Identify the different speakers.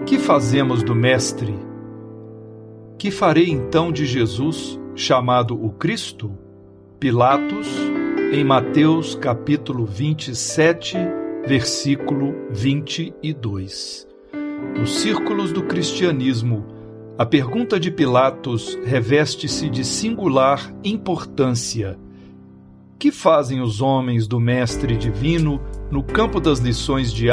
Speaker 1: Que fazemos do Mestre? Que farei então de Jesus, chamado o Cristo? Pilatos, em Mateus capítulo 27, versículo 22. Nos círculos do cristianismo, a pergunta de Pilatos reveste-se de singular importância. Que fazem os homens do Mestre Divino no campo das lições de